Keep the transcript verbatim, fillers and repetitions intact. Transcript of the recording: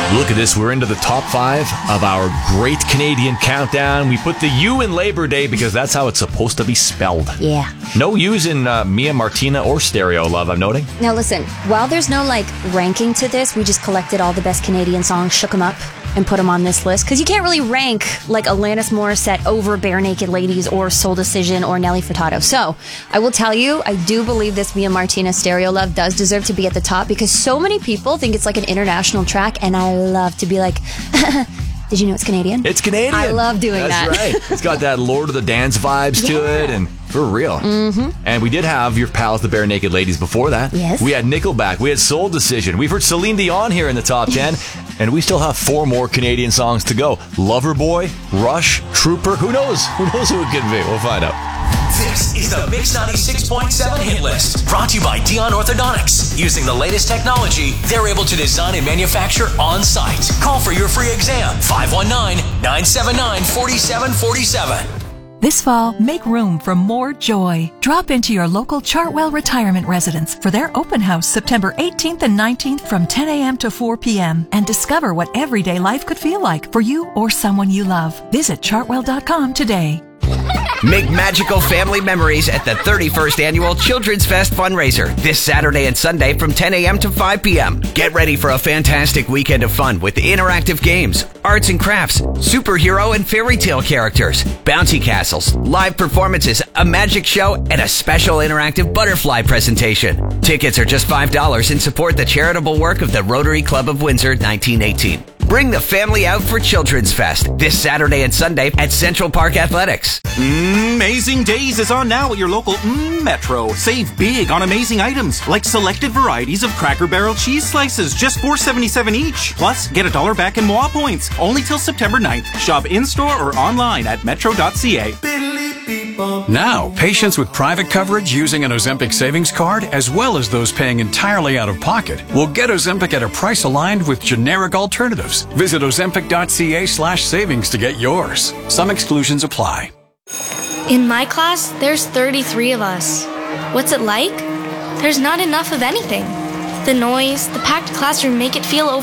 Look at this. We're into the top five of our Great Canadian Countdown. We put the U in Labor Day because that's how it's supposed to be spelled. Yeah. No U's in uh, Mia Martina or Stereo Love, I'm noting. Now listen, while there's no like ranking to this, we just collected all the best Canadian songs, shook them up, and put them on this list. Because you can't really rank like Alanis Morissette over Bare Naked Ladies or Soul Decision or Nelly Furtado. So I will tell you, I do believe this Mia Martina Stereo Love does deserve to be at the top because so many people think it's like an international track, and I love to be like, did you know it's Canadian? It's Canadian. I love doing That's that. That's right. It's got that Lord of the Dance vibes to Yeah. it, and for real. Mm-hmm. And we did have your pals, the Bare Naked Ladies, before that. Yes. We had Nickelback. We had Soul Decision. We've heard Celine Dion here in the top ten. And we still have four more Canadian songs to go. Loverboy, Rush, Trooper. Who knows? Who knows who it could be? We'll find out. This is the Mix ninety-six point seven Hit List, brought to you by Dion Orthodontics. Using the latest technology, they're able to design and manufacture on-site. Call for your free exam, five one nine, nine seven nine, four seven four seven. This fall, make room for more joy. Drop into your local Chartwell Retirement Residence for their open house September eighteenth and nineteenth from ten a.m. to four p.m. and discover what everyday life could feel like for you or someone you love. Visit chartwell dot com today. Make magical family memories at the thirty-first Annual Children's Fest fundraiser this Saturday and Sunday from ten a.m. to five p.m. Get ready for a fantastic weekend of fun with interactive games, arts and crafts, superhero and fairy tale characters, bouncy castles, live performances, a magic show, and a special interactive butterfly presentation. Tickets are just five dollars and support the charitable work of the Rotary Club of Windsor nineteen eighteen. Bring the family out for Children's Fest this Saturday and Sunday at Central Park Athletics. Amazing Days is on now at your local mm, Metro. Save big on amazing items like selected varieties of Cracker Barrel cheese slices, just four seventy-seven each. Plus, get a dollar back in M O A points, only till September ninth. Shop in-store or online at metro dot c a. Now, patients with private coverage using an Ozempic savings card, as well as those paying entirely out of pocket, will get Ozempic at a price aligned with generic alternatives. Visit ozempic dot c a slash savings to get yours. Some exclusions apply. In my class, there's thirty-three of us. What's it like? There's not enough of anything. The noise, the packed classroom make it feel over.